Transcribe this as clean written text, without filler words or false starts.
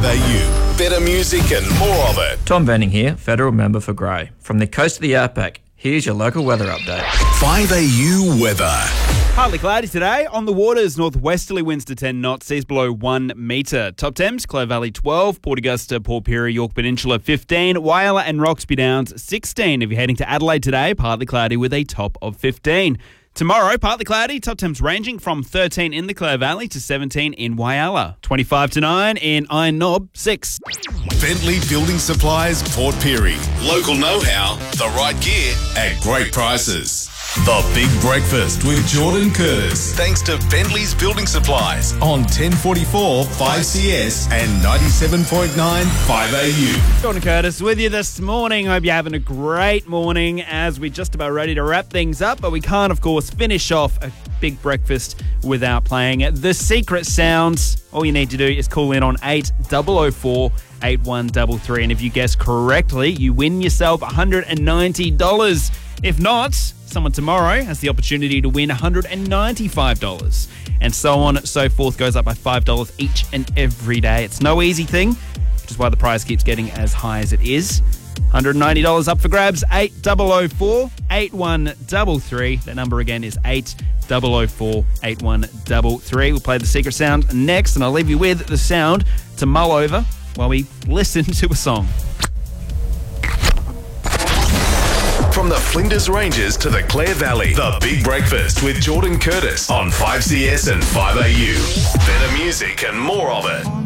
5AU. Better music and more of it. Tom Venning here, Federal Member for Grey. From the coast of the Outback, here's your local weather update. 5AU weather. Partly cloudy today. On the waters, northwesterly winds to 10 knots, seas below 1 metre. Top temps, Clare Valley 12, Port Augusta, Port Pirie, York Peninsula 15, Whyalla and Roxby Downs 16. If you're heading to Adelaide today, partly cloudy with a top of 15. Tomorrow, partly cloudy, top temps ranging from 13 in the Clare Valley to 17 in Whyalla. 25 to 9 in Iron Knob, 6. Bentley Building Supplies, Port Pirie. Local know-how, the right gear at great prices. The Big Breakfast with Jordan Curtis. Thanks to Bentley's Building Supplies on 1044 5CS and 97.9 5AU. Jordan Curtis with you this morning. Hope you're having a great morning as we're just about ready to wrap things up, but we can't, of course, finish off a big breakfast without playing The Secret Sounds. All you need to do is call in on 8004 8133, and if you guess correctly, you win yourself $190. If not, someone tomorrow has the opportunity to win $195. And so on and so forth, goes up by $5 each and every day. It's no easy thing, which is why the prize keeps getting as high as it is. $190 up for grabs, 8004 8133. That number again is 8004 8133. We'll play The Secret Sound next, and I'll leave you with the sound to mull over while we listen to a song. From the Flinders Ranges to the Clare Valley, The Big Breakfast with Jordan Curtis on 5CS and 5AU. Better music and more of it.